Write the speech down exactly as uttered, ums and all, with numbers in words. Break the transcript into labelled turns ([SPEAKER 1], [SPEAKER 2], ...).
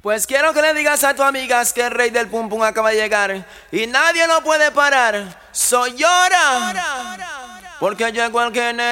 [SPEAKER 1] Pues quiero que le digas a tus amigas que el rey del pum pum acaba de llegar y nadie lo puede parar. Soy Llora, porque llegó el que